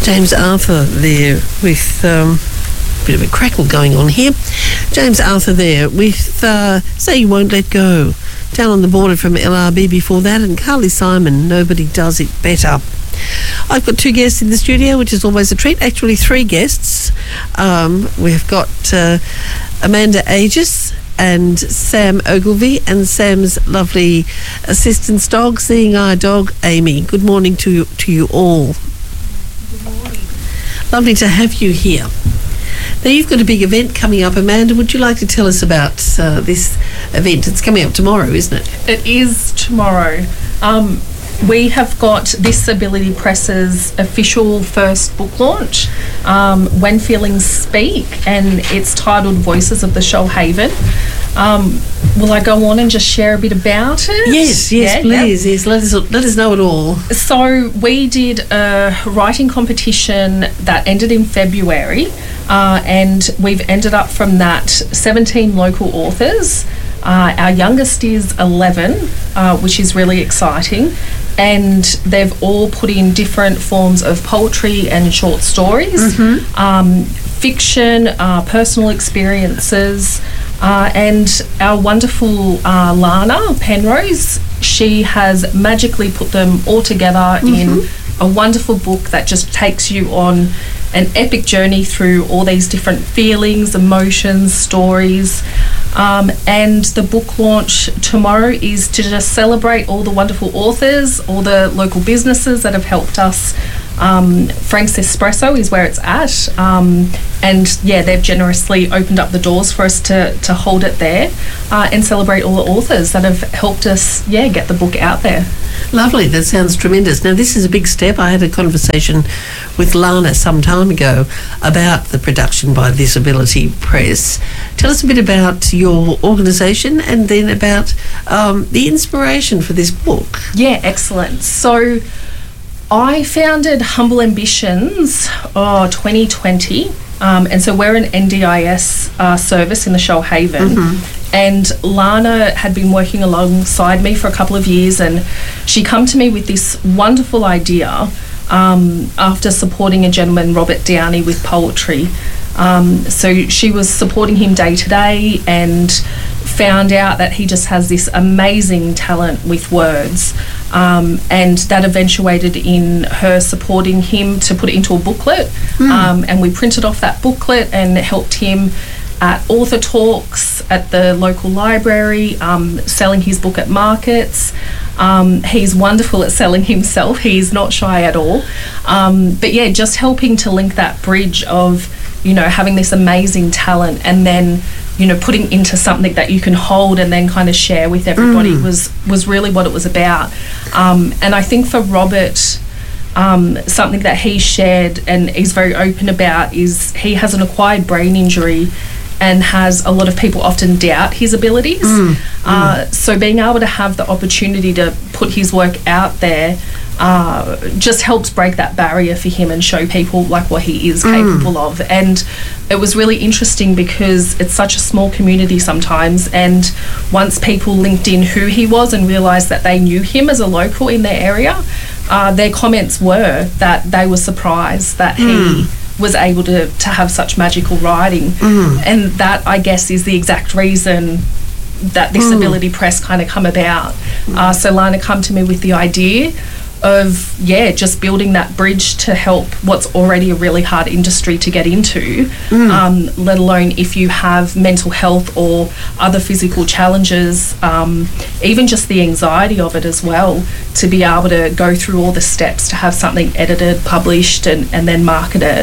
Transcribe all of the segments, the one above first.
James Arthur there with a bit of a crackle going on here. James Arthur there with Say You Won't Let Go. Down on the border from LRB before that, and Carly Simon, Nobody Does It Better. I've got two guests in the studio, which is always a treat. Actually, three guests. We've got Amanda Aegis and Sam Ogilvie, and Sam's lovely assistant's dog, Seeing Eye dog, Amy. Good morning to you all. Good morning. Lovely to have you here. Now, you've got a big event coming up, Amanda. Would you like to tell us about this event? It's coming up tomorrow, isn't it? It is tomorrow. We have got Disability Press's official first book launch, When Feelings Speak, and it's titled Voices of the Shoalhaven. Will I go on and just share a bit about it? Yes, please. Yes, let us know it all. So we did a writing competition that ended in February, and we've ended up from that 17 local authors. Our youngest is 11, which is really exciting, and they've all put in different forms of poetry and short stories, fiction, personal experiences, and our wonderful Lana Penrose, she has magically put them all together in a wonderful book that just takes you on an epic journey through all these different feelings, emotions, stories. And the book launch tomorrow is to just celebrate all the wonderful authors, all the local businesses that have helped us. Frank's Espresso is where it's at, and yeah, they've generously opened up the doors for us to hold it there, and celebrate all the authors that have helped us get the book out there. Lovely, that sounds tremendous. Now, this is a big step. I had a conversation with Lana some time ago about the production by Disability Press. Tell us a bit about your organisation and then about the inspiration for this book. Yeah, excellent. So I founded Humble Ambitions 2020, and so we're an NDIS service in the Shoalhaven. And Lana had been working alongside me for a couple of years, and she come to me with this wonderful idea after supporting a gentleman, Robert Downey, with poetry. So she was supporting him day to day and found out that he just has this amazing talent with words, and that eventuated in her supporting him to put it into a booklet, and we printed off that booklet and helped him at author talks at the local library, selling his book at markets. He's wonderful at selling himself. He's not shy at all. But yeah, just helping to link that bridge of, having this amazing talent and then, putting into something that you can hold and then kind of share with everybody was really what it was about. And I think for Robert, something that he shared and is very open about is he has an acquired brain injury and has a lot of people often doubt his abilities. So being able to have the opportunity to put his work out there just helps break that barrier for him and show people like what he is capable of. And it was really interesting because it's such a small community sometimes, and once people linked in who he was and realised that they knew him as a local in their area, their comments were that they were surprised that he was able to have such magical writing. And that, I guess, is the exact reason that Disability Press kind of come about. So Lana come to me with the idea of, just building that bridge to help what's already a really hard industry to get into, let alone if you have mental health or other physical challenges, even just the anxiety of it as well, to be able to go through all the steps to have something edited, published, and then marketed.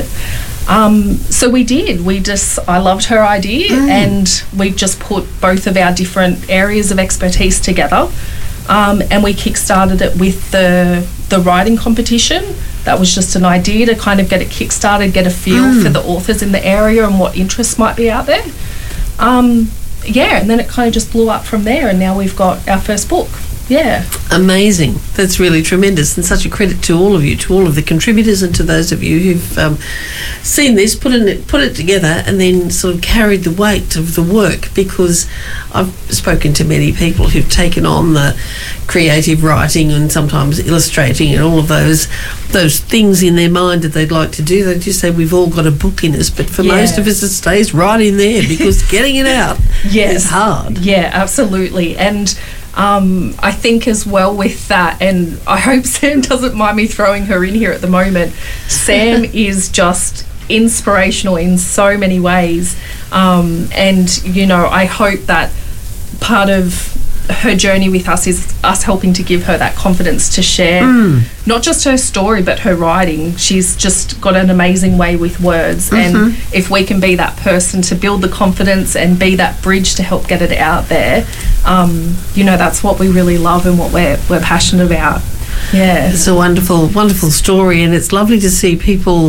So we did. I loved her idea, and we just put both of our different areas of expertise together. And we kickstarted it with the writing competition. That was just an idea to kind of get it kickstarted, get a feel for the authors in the area and what interests might be out there. And then it kind of just blew up from there, and now we've got our first book. Yeah. Amazing. That's really tremendous, and such a credit to all of you, to all of the contributors, and to those of you who've seen this, put it together, and then sort of carried the weight of the work. Because I've spoken to many people who've taken on the creative writing and sometimes illustrating and all of those things in their mind that they'd like to do. They just say we've all got a book in us, but for most of us it stays right in there, because getting it out is hard. Yeah, absolutely. And I think as well with that, and I hope Sam doesn't mind me throwing her in here at the moment, Sam is just inspirational in so many ways. And, you know, I hope that part of her journey with us is us helping to give her that confidence to share not just her story but her writing. She's just got an amazing way with words, and if we can be that person to build the confidence and be that bridge to help get it out there, you know, that's what we really love and what we're passionate about. Yeah, it's a wonderful, wonderful story, and it's lovely to see people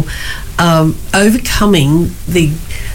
overcoming the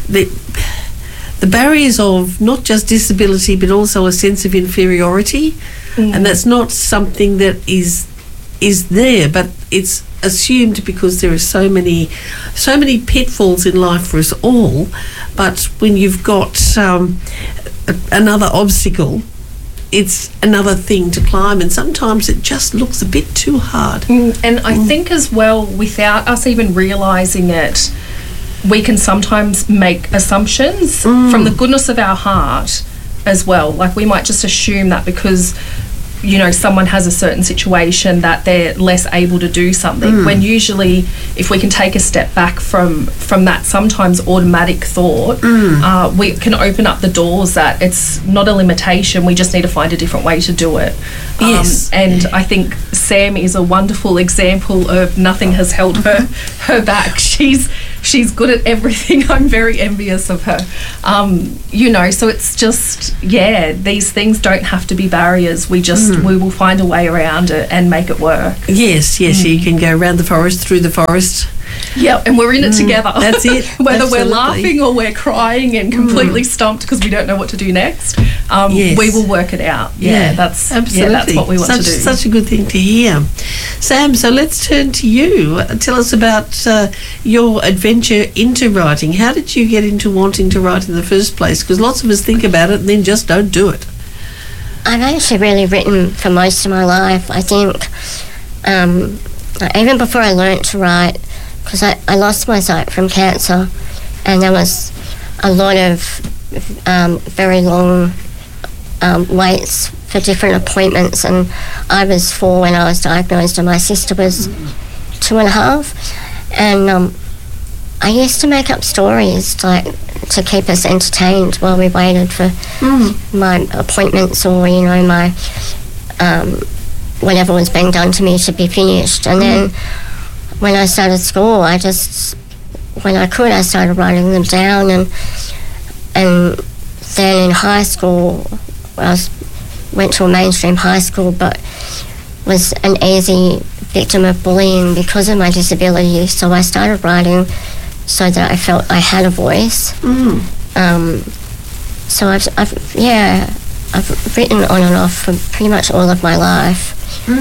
barriers of not just disability but also a sense of inferiority, and that's not something that is there, but it's assumed because there are so many pitfalls in life for us all. But when you've got another obstacle, it's another thing to climb, and sometimes it just looks a bit too hard. And I think as well, without us even realising it, we can sometimes make assumptions from the goodness of our heart as well. Like, we might just assume that because, you know, someone has a certain situation that they're less able to do something, when usually if we can take a step back from that sometimes automatic thought, we can open up the doors that it's not a limitation, we just need to find a different way to do it. And I think Sam is a wonderful example of nothing has held her back. She's good at everything. I'm very envious of her. You know, so it's just, these things don't have to be barriers. We will find a way around it and make it work. Yes, you can go around the forest, through the forest. Yeah, and we're in it together. That's it. Whether we're laughing or we're crying and completely stumped because we don't know what to do next, we will work it out. That's absolutely. That's what we want to do. Such a good thing to hear. Sam, so let's turn to you. Tell us about your adventure into writing. How did you get into wanting to write in the first place? Because lots of us think about it and then just don't do it. I've actually really written for most of my life. I think even before I learnt to write, because I lost my sight from cancer, and there was a lot of very long waits for different appointments, and I was 4 when I was diagnosed and my sister was 2.5, and I used to make up stories like to keep us entertained while we waited for my appointments, or, you know, my whatever was being done to me to be finished. And then when I started school, when I could, I started writing them down, and then in high school, I went to a mainstream high school, but was an easy victim of bullying because of my disability, so I started writing so that I felt I had a voice. So I've written on and off for pretty much all of my life.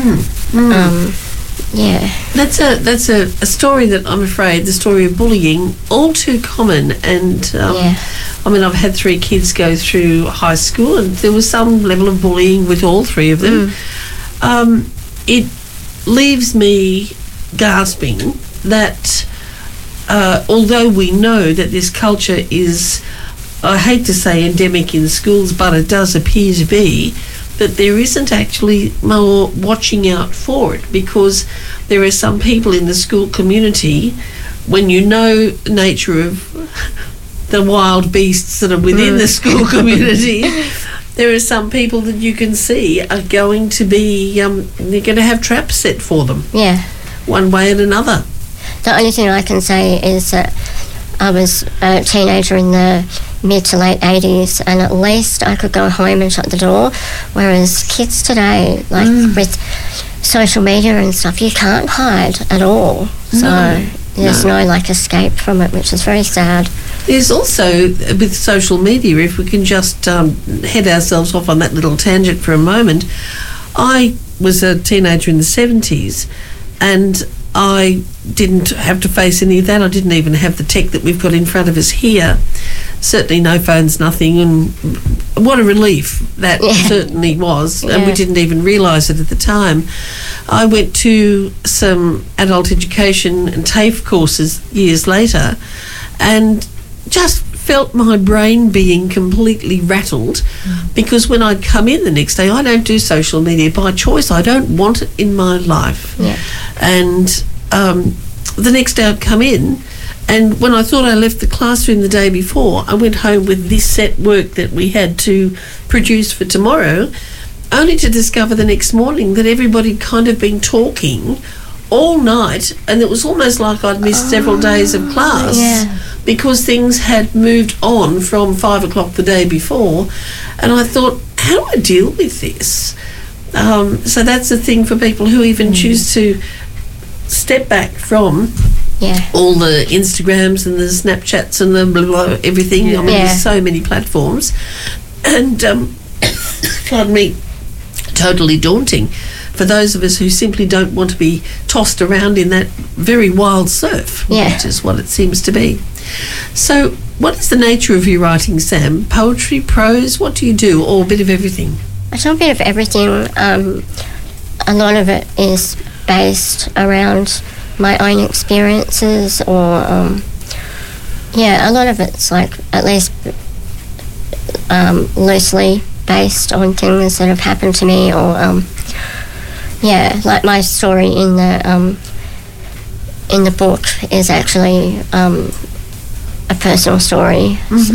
That's a story that I'm afraid, the story of bullying, all too common. And I mean, I've had 3 kids go through high school, and there was some level of bullying with all 3 of them. It leaves me gasping that although we know that this culture is, I hate to say endemic in schools, but it does appear to be, that there isn't actually more watching out for it, because there are some people in the school community, when you know the nature of the wild beasts that are within the school community, there are some people that you can see are going to be, they're going to have traps set for them. Yeah. One way and another. The only thing I can say is that I was a teenager in the mid to late 80s, and at least I could go home and shut the door, whereas kids today, like with social media and stuff, you can't hide at all. So there's no like escape from it, which is very sad. There's also, with social media, if we can just head ourselves off on that little tangent for a moment, I was a teenager in the 70s, and I didn't have to face any of that. I didn't even have the tech that we've got in front of us here. Certainly no phones, nothing, and what a relief that certainly was, and we didn't even realise it at the time. I went to some adult education and TAFE courses years later and just felt my brain being completely rattled because when I'd come in the next day, I don't do social media by choice. I don't want it in my life. And the next day I'd come in, and when I thought I left the classroom the day before, I went home with this set work that we had to produce for tomorrow, only to discover the next morning that everybody kind of been talking all night, and it was almost like I'd missed several days of class because things had moved on from 5 o'clock the day before. And I thought, how do I deal with this? So that's the thing for people who even choose to step back from all the Instagrams and the Snapchats and the blah, blah, everything. I mean, there's so many platforms. And, pardon me, totally daunting for those of us who simply don't want to be tossed around in that very wild surf, which is what it seems to be. So what is the nature of your writing, Sam? Poetry, prose, what do you do, or a bit of everything? I do a bit of everything. A lot of it is based around my own experiences, or a lot of it's like at least loosely based on things that have happened to me, or like my story in the book is actually a personal story.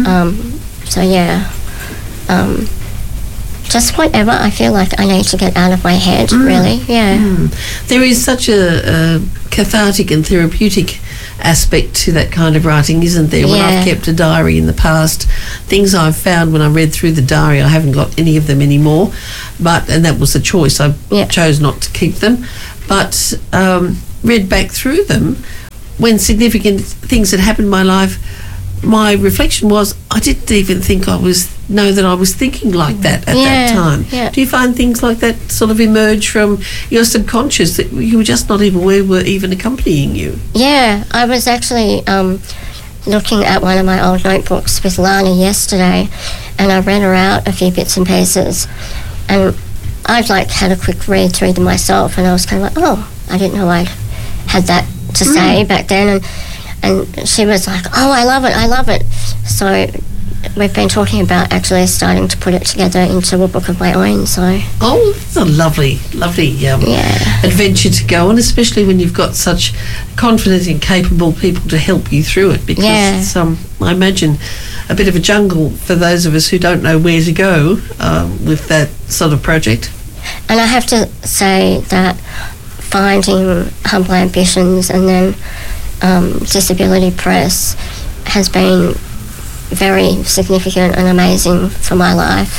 Just whatever I feel like I need to get out of my head, really. There is such a cathartic and therapeutic aspect to that kind of writing, isn't there? When I've kept a diary in the past, things I've found when I read through the diary, I haven't got any of them anymore, and that was a choice. I chose not to keep them, but read back through them when significant things had happened in my life. My reflection was, I didn't even think know that I was thinking like that at that time. Do you find things like that sort of emerge from your subconscious that you were just not even aware were even accompanying you? Yeah, I was actually looking at one of my old notebooks with Lana yesterday, and I read her out a few bits and pieces, and I'd had a quick read through them myself, and I was kind of like, oh, I didn't know I had that to say back then, and she was like, oh, I love it. So we've been talking about actually starting to put it together into a book of my own. So it's a lovely adventure to go on, especially when you've got such confident and capable people to help you through it, because it's, I imagine, a bit of a jungle for those of us who don't know where to go with that sort of project. And I have to say that finding Humble Ambitions and then Disability Press has been very significant and amazing for my life.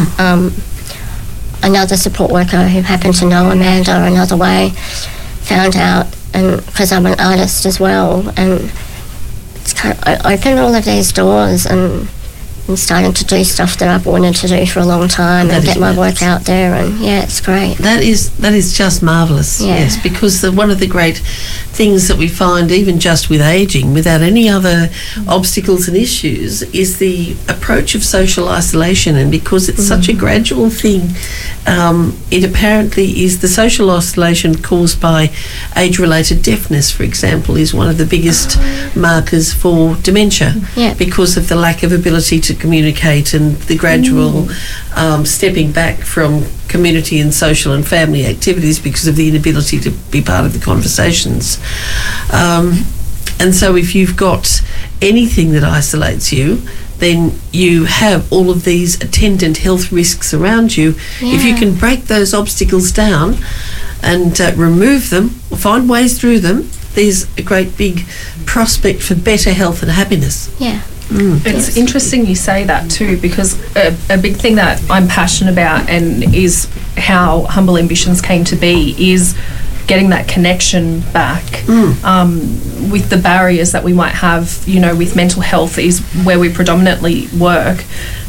Another support worker who happened to know Amanda another way found out, and because I'm an artist as well, and it's kind of opened all of these doors, and I'm starting to do stuff that I've wanted to do for a long time and get my work out there, and it's great. That is just marvellous, yes, because one of the great things that we find, even just with ageing, without any other obstacles and issues, is the approach of social isolation. And because it's such a gradual thing, it apparently is the social isolation caused by age-related deafness, for example, is one of the biggest markers for dementia, because of the lack of ability to communicate and the gradual stepping back from community and social and family activities because of the inability to be part of the conversations. And so if you've got anything that isolates you, then you have all of these attendant health risks around you. If you can break those obstacles down and remove them, or find ways through them, there's a great big prospect for better health and happiness. It's interesting you say that too, because a big thing that I'm passionate about, and is how Humble Ambitions came to be, is getting that connection back with the barriers that we might have, with mental health is where we predominantly work.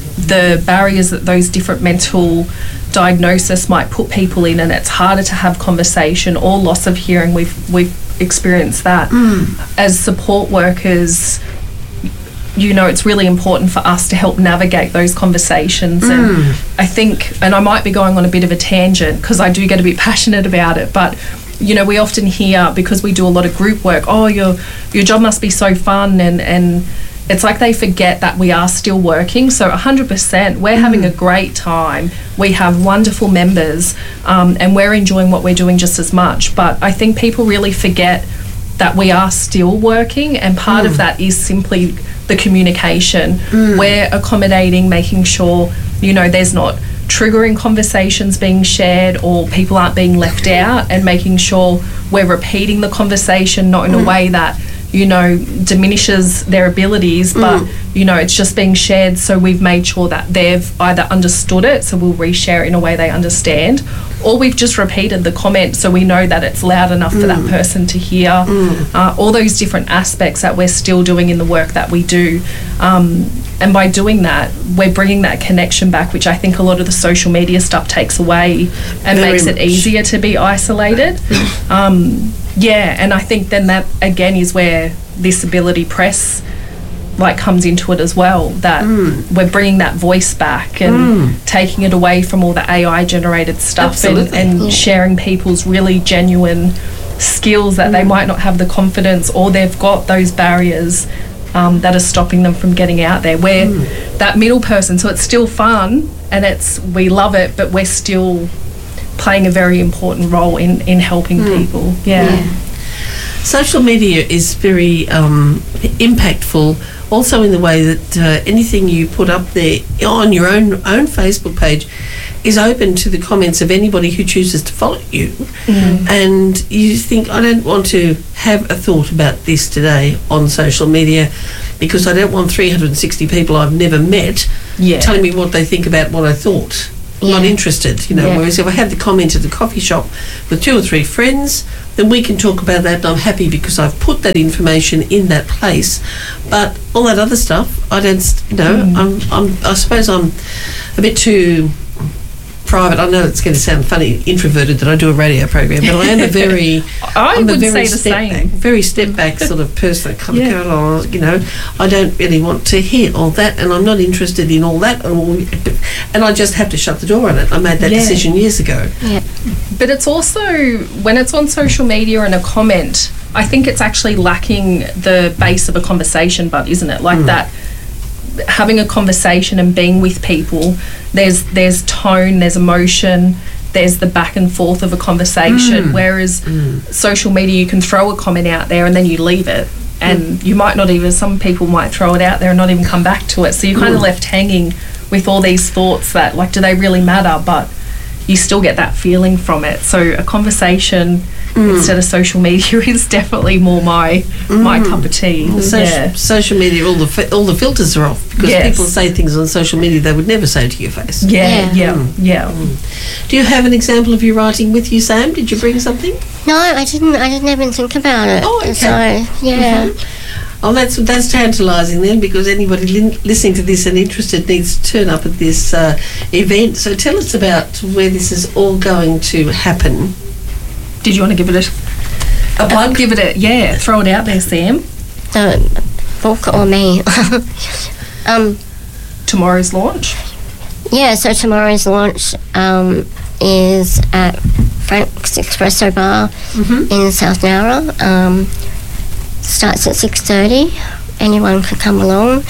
the barriers that those different mental diagnosis might put people in, and it's harder to have conversation or loss of hearing. We've experienced that. As support workers, you know, it's really important for us to help navigate those conversations. And I think, and I might be going on a bit of a tangent because I do get a bit passionate about it, but you know, we often hear, because we do a lot of group work, oh, your job must be so fun, and it's like they forget that we are still working. So 100%, we're having a great time. We have wonderful members, and we're enjoying what we're doing just as much. But I think people really forget that we are still working, and part of that is simply the communication. We're accommodating, making sure, you know, there's not triggering conversations being shared or people aren't being left out, and making sure we're repeating the conversation, not in a way that, you know, diminishes their abilities, but, you know, it's just being shared. So we've made sure that they've either understood it, so we'll reshare it in a way they understand, or we've just repeated the comment so we know that it's loud enough for that person to hear. All those different aspects that we're still doing in the work that we do. And by doing that, we're bringing that connection back, which I think a lot of the social media stuff takes away and Very makes it much. easier to be isolated. Yeah, and I think then that again is where this ability press like comes into it as well, that we're bringing that voice back and taking it away from all the AI generated stuff, and sharing people's really genuine skills that they might not have the confidence, or they've got those barriers that are stopping them from getting out there. We're that middle person, so it's still fun and we love it, but we're still playing a very important role in helping people. Social media is very impactful, also in the way that anything you put up there on your own Facebook page is open to the comments of anybody who chooses to follow you. And you think, I don't want to have a thought about this today on social media because I don't want 360 people I've never met telling me what they think about what I thought. Not interested, you know. Whereas if I have the comment at the coffee shop with 2 or 3 friends, then we can talk about that, and I'm happy because I've put that information in that place. But all that other stuff, I don't, you know, I suppose I'm a bit too private. I know it's going to sound funny, introverted, that I do a radio program, but I am a very I would say the same. Very step back sort of person. Kind of go along, you know. I don't really want to hear all that, and I'm not interested in all that, and I just have to shut the door on it. I made that decision years ago. But it's also, when it's on social media and a comment, I think it's actually lacking the base of a conversation, but isn't it? Like that, having a conversation and being with people, there's tone, there's emotion, there's the back and forth of a conversation, whereas social media, you can throw a comment out there and then you leave it, and you might not even, some people might throw it out there and not even come back to it, so you're kind of left hanging with all these thoughts that, like, do they really matter? But you still get that feeling from it. So a conversation instead of social media is definitely more my cup of tea. Social media, all the filters are off because people say things on social media they would never say to your face. Do you have an example of your writing with you, Sam? Did you bring something? No, I didn't even think about it. Oh, okay. So, Oh, that's tantalising then, because anybody listening to this and interested needs to turn up at this event. So tell us about where this is all going to happen. Did you want to give it a plug? Give it a, throw it out there, Sam. The book or me? Tomorrow's launch? Yeah, so tomorrow's launch is at Frank's Espresso Bar in South Nowra. Starts at 6:30. Anyone can come along.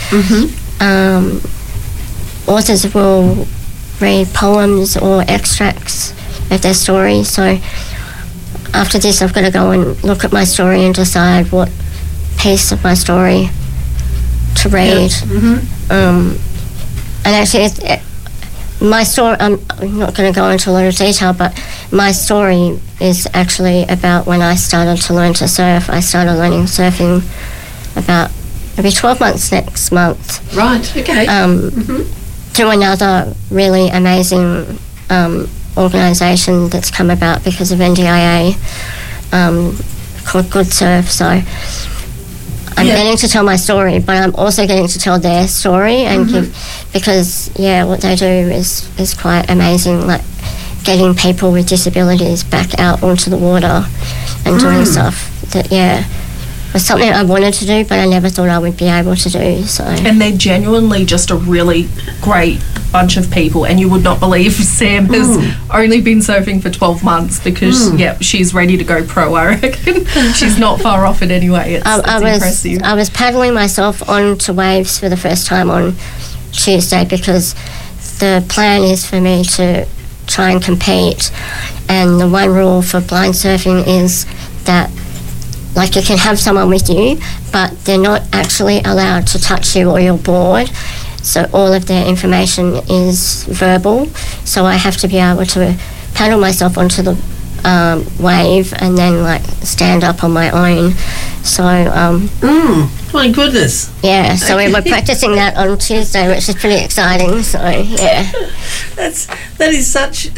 Authors will read poems or extracts of their story. So after this, I've got to go and look at my story and decide what piece of my story to read. And actually, my story, I'm not going to go into a lot of detail, but my story is actually about when I started to learn to surf. I started learning surfing about maybe 12 months next month. Right, okay. Through another really amazing organisation that's come about because of NDIA called Good Surf. So I'm getting to tell my story, but I'm also getting to tell their story and because what they do is quite amazing, like getting people with disabilities back out onto the water and doing stuff that was something I wanted to do, but I never thought I would be able to do. So, and they're genuinely just a really great bunch of people, and you would not believe Sam has only been surfing for 12 months because she's ready to go pro, I reckon. She's not far off it anyway. It's impressive. I was paddling myself onto waves for the first time on Tuesday because the plan is for me to try and compete, and the one rule for blind surfing is that like you can have someone with you, but they're not actually allowed to touch you or your board. So all of their information is verbal. So I have to be able to paddle myself onto the wave and then like stand up on my own. So my goodness. Yeah, so we were practicing that on Tuesday, which is pretty exciting. So that is such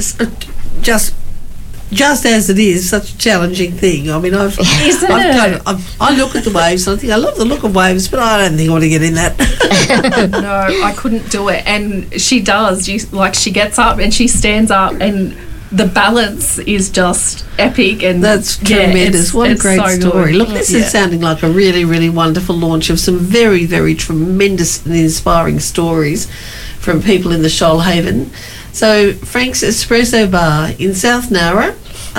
just as it is, such a challenging thing. I mean, I look at the waves and I think I love the look of waves, but I don't think I want to get in that. No, I couldn't do it. And she does. She gets up and she stands up, and the balance is just epic. And that's tremendous. What a great story. Good. Look, this is sounding like a really, really wonderful launch of some very, very tremendous and inspiring stories from people in the Shoalhaven. So Frank's Espresso Bar in South Nowra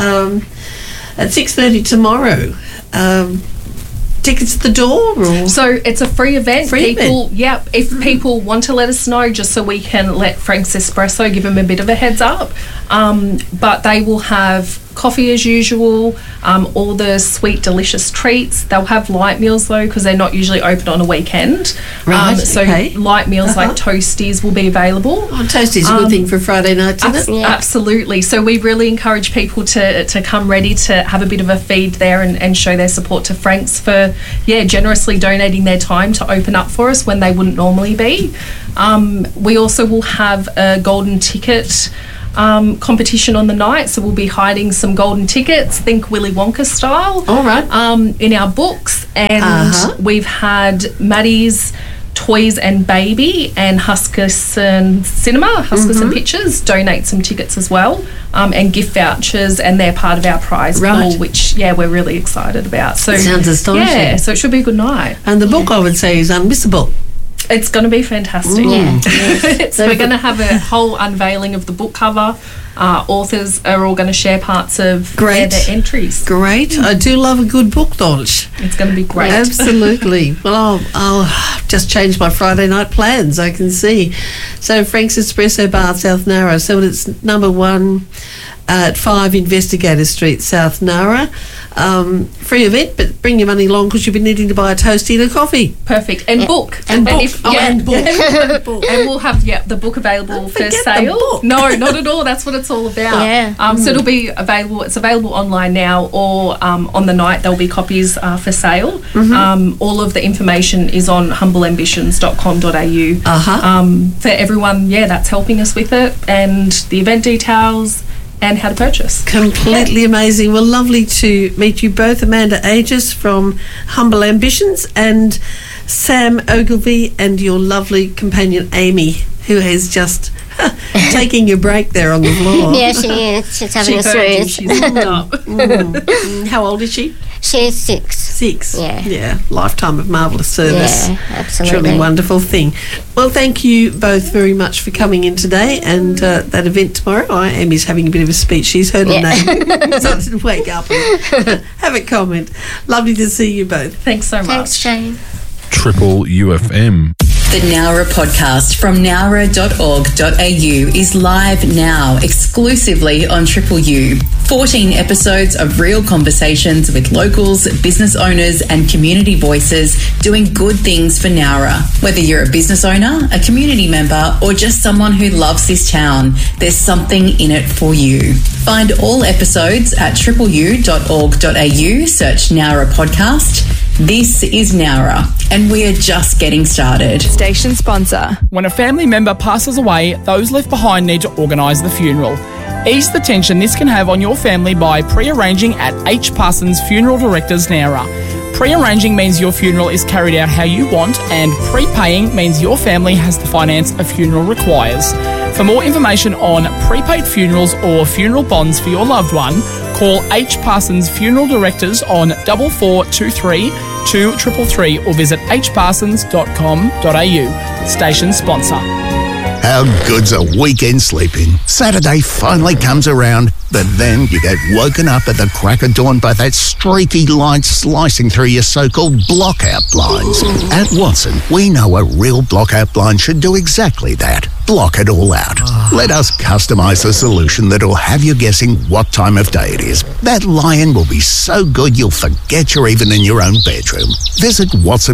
at 6:30 tomorrow. Tickets at the door? Or? So it's a free event. If people want to let us know, just so we can let Frank's Espresso give them a bit of a heads up. But they will have coffee as usual, all the sweet, delicious treats. They'll have light meals though, because they're not usually open on a weekend. Right. So light meals like toasties will be available. Oh, toasties a good thing for Friday night, isn't it? Yeah. Absolutely. So we really encourage people to come ready to have a bit of a feed there and show their support to Frank's for generously donating their time to open up for us when they wouldn't normally be. We also will have a golden ticket competition on the night, so we'll be hiding some golden tickets, think Willy Wonka style, all right, in our books. And we've had Maddie's Toys and Baby and Huskisson Cinema, Huskisson Pictures donate some tickets as well, and gift vouchers, and they're part of our prize pool, which we're really excited about. So sounds astonishing. So it should be a good night. And the book, I would say, is unmissable. It's going to be fantastic. So we're going to have a whole unveiling of the book cover. Authors are all going to share parts of their entries. Great. I do love a good book launch. It's going to be great. Absolutely. Well, I'll just change my Friday night plans, I can see. So Frank's Espresso Bar, South Nowra. So it's number 1 at 5 Investigator Street, South Nowra. Free event, but bring your money along because you'll be needing to buy a toasty and a coffee. Perfect. And book. And book. And we'll have the book available for sale. No, not at all. That's what it's all about. So it'll be available. It's available online now, or on the night there'll be copies for sale. All of the information is on humbleambitions.com.au. For everyone, that's helping us with it, and the event details and how to purchase. Completely amazing. Well, lovely to meet you both, Amanda Aegis from Humble Ambitions and Sam Ogilvie, and your lovely companion Amy, who is just taking a break there on the floor. Yeah, she is. She's having a snooze. She's up. How old is she? She's 6. 6. Yeah. Lifetime of marvellous service. Yeah, absolutely. Truly wonderful thing. Well, thank you both very much for coming in today, and that event tomorrow. Amy's having a bit of a speech. She's heard her name. So I didn't wake up and have a comment. Lovely to see you both. Thanks so much. Thanks, Jane. Triple UFM. The Nowra podcast from nowra.org.au is live now, exclusively on Triple U. 14 episodes of real conversations with locals, business owners and community voices doing good things for Nowra. Whether you're a business owner, a community member or just someone who loves this town, there's something in it for you. Find all episodes at tripleu.org.au, search Nowra podcast. This is Nowra, and we are just getting started. Station sponsor. When a family member passes away, those left behind need to organise the funeral. Ease the tension this can have on your family by pre-arranging at H. Parsons Funeral Directors, Nowra. Pre-arranging means your funeral is carried out how you want, and prepaying means your family has the finance a funeral requires. For more information on prepaid funerals or funeral bonds for your loved one, call H. Parsons Funeral Directors on 4423 2333 or visit hparsons.com.au. Station sponsor. How good's a weekend sleep-in? Saturday finally comes around, but then you get woken up at the crack of dawn by that streaky light slicing through your so-called blockout blinds. At Watson, we know a real blockout blind should do exactly that. Block it all out. Let us customise a solution that'll have you guessing what time of day it is. That lie-in will be so good you'll forget you're even in your own bedroom. Visit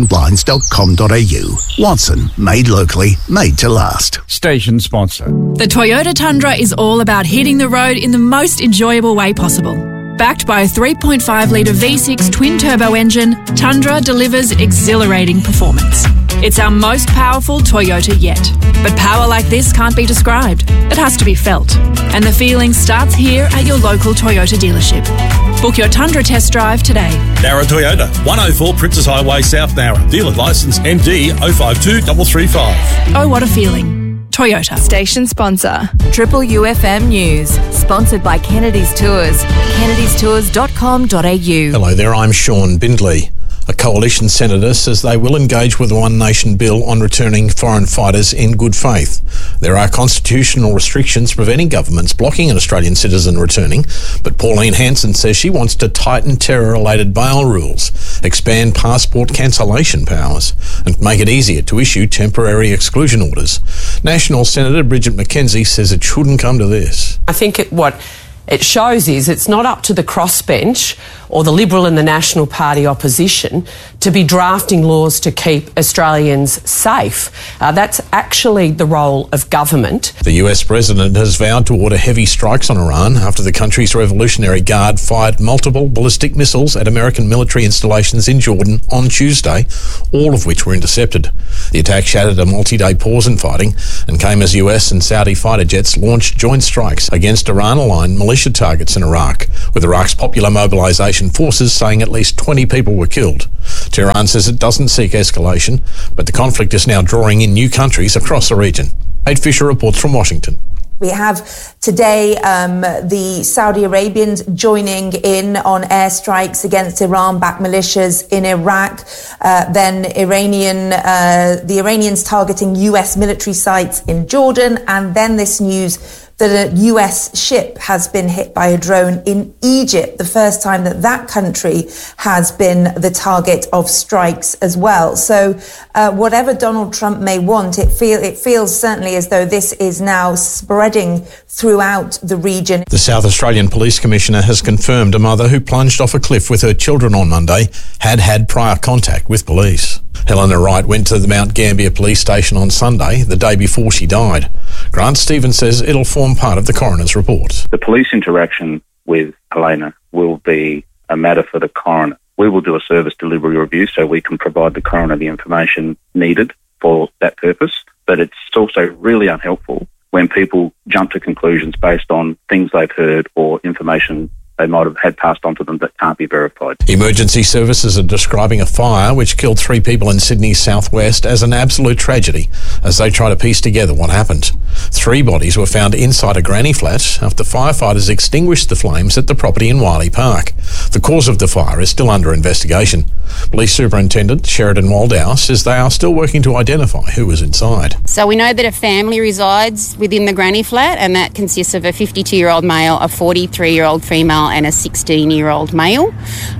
watsonblinds.com.au. Watson, made locally, made to last. Station sponsor. The Toyota Tundra is all about hitting the road in the most enjoyable way possible. Backed by a 3.5-litre V6 twin-turbo engine, Tundra delivers exhilarating performance. It's our most powerful Toyota yet. But power like this can't be described. It has to be felt. And the feeling starts here at your local Toyota dealership. Book your Tundra test drive today. Nowra Toyota, 104 Princess Highway, South Nowra. Dealer licence MD 052335. Oh, what a feeling. Toyota. Station sponsor, Triple UFM News. Sponsored by Kennedy's Tours. kennedystours.com.au. Hello there, I'm Sean Bindley. A coalition senator says they will engage with the One Nation bill on returning foreign fighters in good faith. There are constitutional restrictions preventing governments blocking an Australian citizen returning, but Pauline Hanson says she wants to tighten terror-related bail rules, expand passport cancellation powers, and make it easier to issue temporary exclusion orders. National Senator Bridget McKenzie says it shouldn't come to this. I think what it shows is it's not up to the crossbench or the Liberal and the National Party opposition to be drafting laws to keep Australians safe. That's actually the role of government. The US President has vowed to order heavy strikes on Iran after the country's Revolutionary Guard fired multiple ballistic missiles at American military installations in Jordan on Tuesday, all of which were intercepted. The attack shattered a multi-day pause in fighting and came as US and Saudi fighter jets launched joint strikes against Iran-aligned militia targets in Iraq, with Iraq's Popular Mobilisation Forces saying at least 20 people were killed. Tehran says it doesn't seek escalation, but the conflict is now drawing in new countries across the region. Kate Fisher reports from Washington. We have today the Saudi Arabians joining in on airstrikes against Iran-backed militias in Iraq, then the Iranians targeting US military sites in Jordan, and then this news that a US ship has been hit by a drone in Egypt, the first time that country has been the target of strikes as well. So whatever Donald Trump may want, it feels certainly as though this is now spreading throughout the region. The South Australian Police Commissioner has confirmed a mother who plunged off a cliff with her children on Monday had prior contact with police. Helena Wright went to the Mount Gambier police station on Sunday, the day before she died. Grant Stevens says it'll form part of the coroner's report. The police interaction with Helena will be a matter for the coroner. We will do a service delivery review so we can provide the coroner the information needed for that purpose. But it's also really unhelpful when people jump to conclusions based on things they've heard or information they might have had passed on to them that can't be verified. Emergency services are describing a fire which killed 3 people in Sydney's southwest as an absolute tragedy as they try to piece together what happened. 3 bodies were found inside a granny flat after firefighters extinguished the flames at the property in Wiley Park. The cause of the fire is still under investigation. Police Superintendent Sheridan Waldow says they are still working to identify who was inside. So we know that a family resides within the granny flat, and that consists of a 52-year-old male, a 43-year-old female and a 16-year-old male.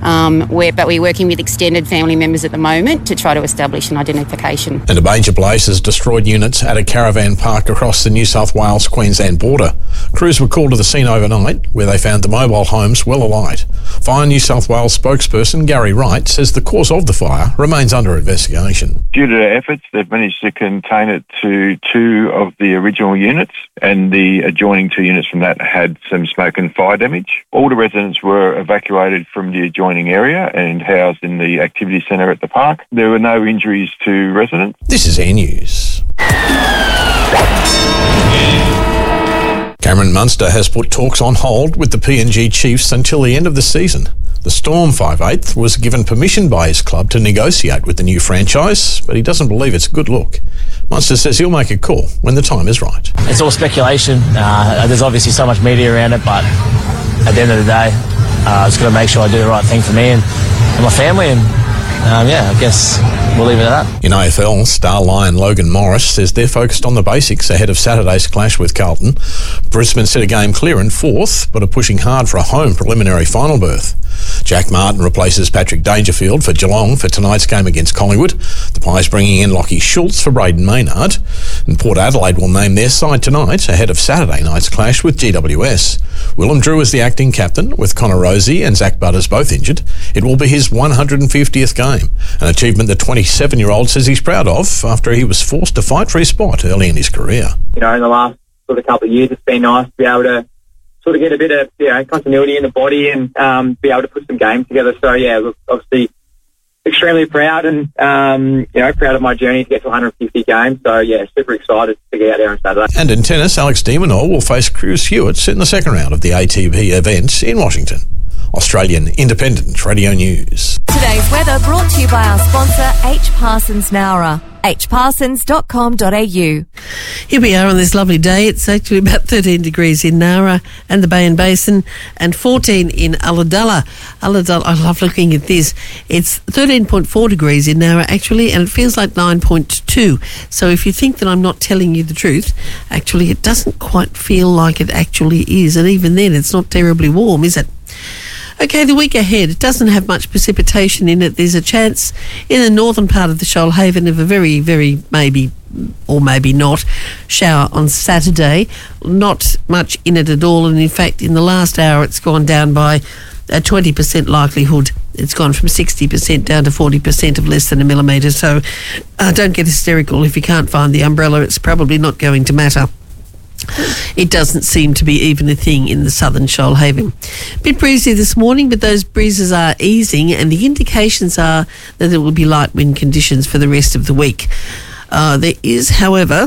But we're working with extended family members at the moment to try to establish an identification. And a major blaze has destroyed units at a caravan park across the New South Wales-Queensland border. Crews were called to the scene overnight, where they found the mobile homes well alight. Fire New South Wales spokesperson Gary Wright says the cause of the fire remains under investigation. Due to their efforts, they've managed to contain it to 2 of the original units, and the adjoining 2 units from that had some smoke and fire damage. All the residents were evacuated from the adjoining area and housed in the activity centre at the park. There were no injuries to residents. This is Air News. Cameron Munster has put talks on hold with the PNG Chiefs until the end of the season. The Storm 5/8 was given permission by his club to negotiate with the new franchise, but he doesn't believe it's a good look. Munster says he'll make a call when the time is right. It's all speculation. There's obviously so much media around it, but at the end of the day, I just got to make sure I do the right thing for me and my family, and I guess we'll leave it at that. In AFL, star lion Logan Morris says they're focused on the basics ahead of Saturday's clash with Carlton. Brisbane set a game clear in fourth, but are pushing hard for a home preliminary final berth. Jack Martin replaces Patrick Dangerfield for Geelong for tonight's game against Collingwood. The Pies bringing in Lockie Schultz for Braden Maynard. And Port Adelaide will name their side tonight ahead of Saturday night's clash with GWS. Willem Drew is the acting captain, with Connor Rosie and Zach Butters both injured. It will be his 150th game, an achievement the 27-year-old says he's proud of after he was forced to fight for his spot early in his career. In the last sort of couple of years, it's been nice to be able to sort of get a bit of continuity in the body and be able to put some games together. So look, obviously extremely proud and proud of my journey to get to 150 games. So super excited to get out there on Saturday. And in tennis, Alex de Minaur will face Chris Hewitts in the second round of the ATP event in Washington. Australian Independent Radio News. Today's weather brought to you by our sponsor H. Parsons Nowra. hparsons.com.au. Here we are on this lovely day. It's actually about 13 degrees in Nowra and the Bayan Basin and 14 in Ulladulla. Ulladulla, I love looking at this. It's 13.4 degrees in Nowra actually, and it feels like 9.2. So if you think that I'm not telling you the truth, actually it doesn't quite feel like it actually is. And even then, it's not terribly warm, is it? Okay, the week ahead, it doesn't have much precipitation in it. There's a chance in the northern part of the Shoalhaven of a very, very maybe or maybe not shower on Saturday. Not much in it at all, and in fact in the last hour it's gone down by a 20% likelihood. It's gone from 60% down to 40% of less than a millimetre. So don't get hysterical. If you can't find the umbrella, it's probably not going to matter. It doesn't seem to be even a thing in the southern Shoalhaven. Bit breezy this morning, but those breezes are easing, and the indications are that it will be light wind conditions for the rest of the week. There is, however,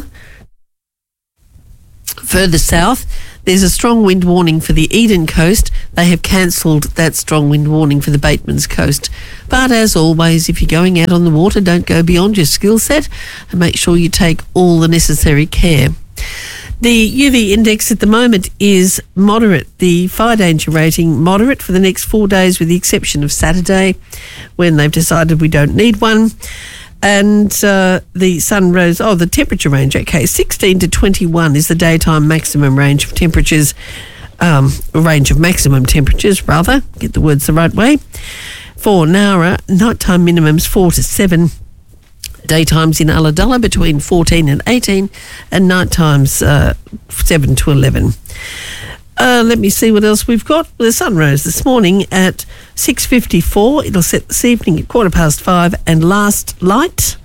further south, there's a strong wind warning for the Eden coast. They have cancelled that strong wind warning for the Batemans coast. But as always, if you're going out on the water, don't go beyond your skill set and make sure you take all the necessary care. The UV index at the moment is moderate. The fire danger rating moderate for the next 4 days, with the exception of Saturday, when they've decided we don't need one. And the sun rose. The temperature range. Okay, 16 to 21 is the daytime maximum range of temperatures. Range of maximum temperatures, rather. Get the words the right way. For Nowra, nighttime minimums 4 to 7. Daytimes in Ulladulla between 14 and 18, and night times 7 to 11. Let me see what else we've got. The sun rose this morning at 6:54. It'll set this evening at 5:15, and last light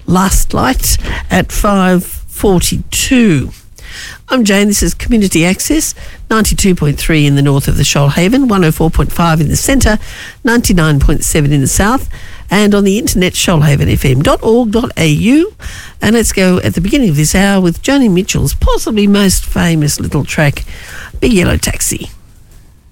at 5:42. I'm Jane. This is Community Access, 92.3 in the north of the Shoalhaven, 104.5 in the centre, 99.7 in the south, and on the internet, shoalhavenfm.org.au. And let's go at the beginning of this hour with Joni Mitchell's possibly most famous little track, Big Yellow Taxi.